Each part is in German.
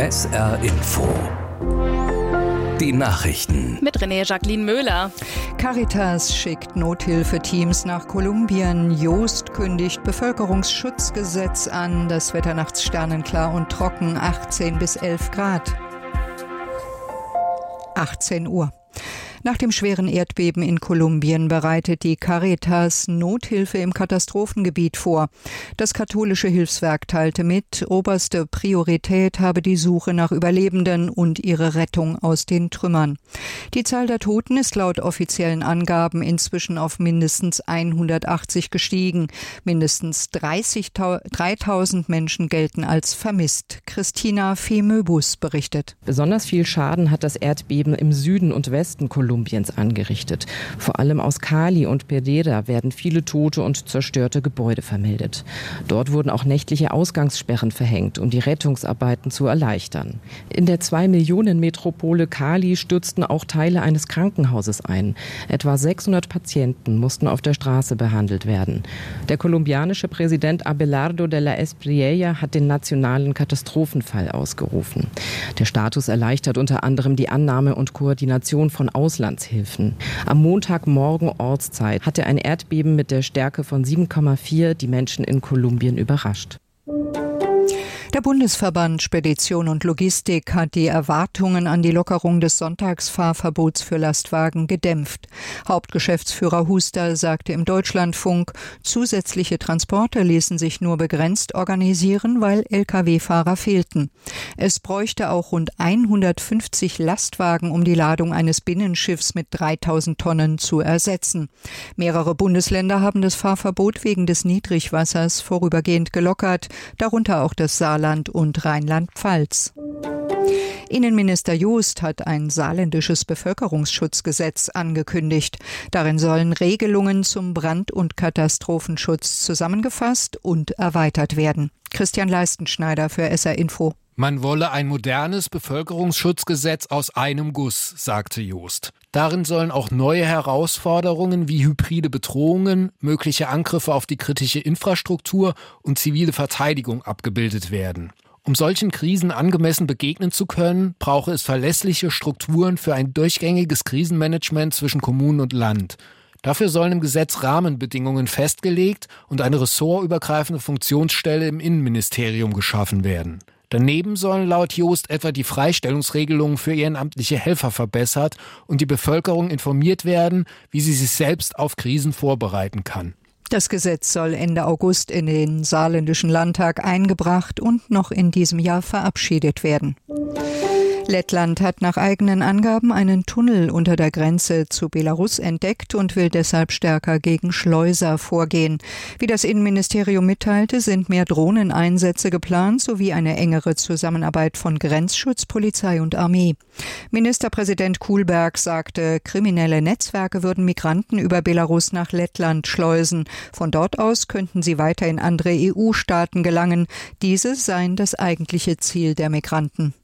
SR Info. Die Nachrichten. Mit René-Jacqueline Möhler. Caritas schickt Nothilfeteams nach Kolumbien. Joost kündigt Bevölkerungsschutzgesetz an. Das Wetter nachts sternenklar und trocken, 18 bis 11 Grad. 18 Uhr. Nach dem schweren Erdbeben in Kolumbien bereitet die Caritas Nothilfe im Katastrophengebiet vor. Das katholische Hilfswerk teilte mit, oberste Priorität habe die Suche nach Überlebenden und ihre Rettung aus den Trümmern. Die Zahl der Toten ist laut offiziellen Angaben inzwischen auf mindestens 180 gestiegen. Mindestens 3.000 Menschen gelten als vermisst. Christina Fee-Möbus berichtet. Besonders viel Schaden hat das Erdbeben im Süden und Westen Kolumbiens angerichtet. Vor allem aus Cali und Pereira werden viele tote und zerstörte Gebäude vermeldet. Dort wurden auch nächtliche Ausgangssperren verhängt, um die Rettungsarbeiten zu erleichtern. In der 2-Millionen-Metropole Cali stürzten auch Teile eines Krankenhauses ein. Etwa 600 Patienten mussten auf der Straße behandelt werden. Der kolumbianische Präsident Abelardo de la Espriella hat den nationalen Katastrophenfall ausgerufen. Der Status erleichtert unter anderem die Annahme und Koordination von Auslandshilfen. Am Montagmorgen Ortszeit hatte ein Erdbeben mit der Stärke von 7,4 die Menschen in Kolumbien überrascht. Der Bundesverband Spedition und Logistik hat die Erwartungen an die Lockerung des Sonntagsfahrverbots für Lastwagen gedämpft. Hauptgeschäftsführer Huster sagte im Deutschlandfunk, zusätzliche Transporte ließen sich nur begrenzt organisieren, weil Lkw-Fahrer fehlten. Es bräuchte auch rund 150 Lastwagen, um die Ladung eines Binnenschiffs mit 3.000 Tonnen zu ersetzen. Mehrere Bundesländer haben das Fahrverbot wegen des Niedrigwassers vorübergehend gelockert, darunter auch das Saarland und Rheinland-Pfalz. Innenminister Joost hat ein saarländisches Bevölkerungsschutzgesetz angekündigt. Darin sollen Regelungen zum Brand- und Katastrophenschutz zusammengefasst und erweitert werden. Christian Leistenschneider für SR Info. Man wolle ein modernes Bevölkerungsschutzgesetz aus einem Guss, sagte Joost. Darin sollen auch neue Herausforderungen wie hybride Bedrohungen, mögliche Angriffe auf die kritische Infrastruktur und zivile Verteidigung abgebildet werden. Um solchen Krisen angemessen begegnen zu können, brauche es verlässliche Strukturen für ein durchgängiges Krisenmanagement zwischen Kommunen und Land. Dafür sollen im Gesetz Rahmenbedingungen festgelegt und eine ressortübergreifende Funktionsstelle im Innenministerium geschaffen werden. Daneben sollen laut Joost etwa die Freistellungsregelungen für ehrenamtliche Helfer verbessert und die Bevölkerung informiert werden, wie sie sich selbst auf Krisen vorbereiten kann. Das Gesetz soll Ende August in den saarländischen Landtag eingebracht und noch in diesem Jahr verabschiedet werden. Lettland hat nach eigenen Angaben einen Tunnel unter der Grenze zu Belarus entdeckt und will deshalb stärker gegen Schleuser vorgehen. Wie das Innenministerium mitteilte, sind mehr Drohneneinsätze geplant sowie eine engere Zusammenarbeit von Grenzschutz, Polizei und Armee. Ministerpräsident Kullberg sagte, kriminelle Netzwerke würden Migranten über Belarus nach Lettland schleusen. Von dort aus könnten sie weiter in andere EU-Staaten gelangen. Diese seien das eigentliche Ziel der Migranten.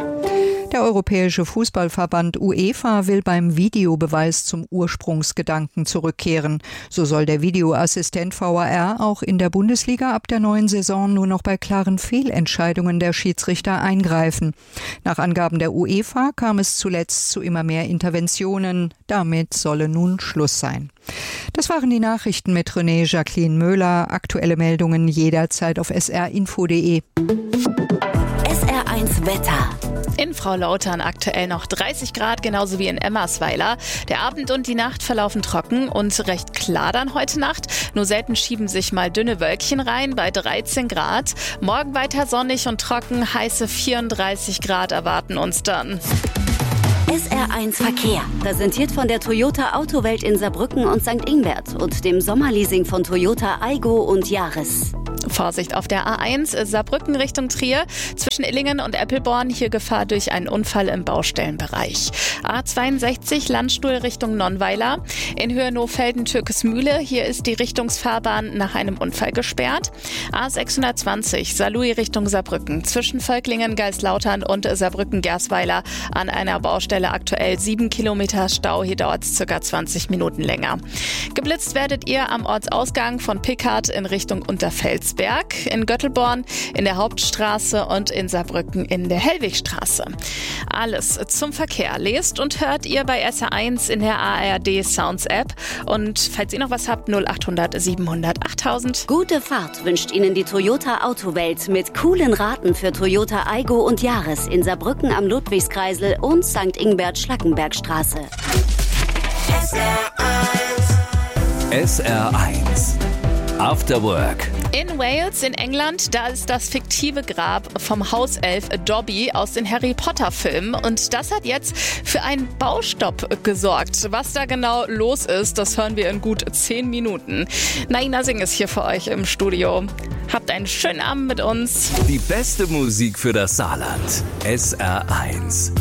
Der Europäische Fußballverband UEFA will beim Videobeweis zum Ursprungsgedanken zurückkehren. So soll der Videoassistent VAR auch in der Bundesliga ab der neuen Saison nur noch bei klaren Fehlentscheidungen der Schiedsrichter eingreifen. Nach Angaben der UEFA kam es zuletzt zu immer mehr Interventionen. Damit solle nun Schluss sein. Das waren die Nachrichten mit René-Jacqueline Möhler. Aktuelle Meldungen jederzeit auf srinfo.de. SR1 Wetter. In Frau-Lautern aktuell noch 30 Grad, genauso wie in Emmersweiler. Der Abend und die Nacht verlaufen trocken und recht klar dann heute Nacht. Nur selten schieben sich mal dünne Wölkchen rein bei 13 Grad. Morgen weiter sonnig und trocken, heiße 34 Grad erwarten uns dann. SR1 Verkehr, präsentiert von der Toyota Autowelt in Saarbrücken und St. Ingbert und dem Sommerleasing von Toyota Aygo und Yaris. Vorsicht auf der A1 Saarbrücken Richtung Trier. Zwischen Illingen und Eppelborn hier Gefahr durch einen Unfall im Baustellenbereich. A62 Landstuhl Richtung Nonnweiler. In Höhe Nohfelden-Türkesmühle. Hier ist die Richtungsfahrbahn nach einem Unfall gesperrt. A620 Saarlouis Richtung Saarbrücken. Zwischen Völklingen, Geisslautern und Saarbrücken-Gersweiler an einer Baustelle aktuell 7 Kilometer Stau. Hier dauert es ca. 20 Minuten länger. Geblitzt werdet ihr am Ortsausgang von Pickhardt in Richtung Unterfelsberg. Berg, in Göttelborn, in der Hauptstraße und in Saarbrücken in der Hellwigstraße. Alles zum Verkehr lest und hört ihr bei SR1 in der ARD Sounds App. Und falls ihr noch was habt, 0800 700 8000. Gute Fahrt wünscht Ihnen die Toyota Autowelt mit coolen Raten für Toyota Aygo und Yaris in Saarbrücken am Ludwigskreisel und St. Ingbert-Schlackenbergstraße. SR1 After Work. In Wales, in England, da ist das fiktive Grab vom Hauself Dobby aus den Harry-Potter-Filmen. Und das hat jetzt für einen Baustopp gesorgt. Was da genau los ist, das hören wir in gut 10 Minuten. Naina Singh ist hier für euch im Studio. Habt einen schönen Abend mit uns. Die beste Musik für das Saarland. SR1.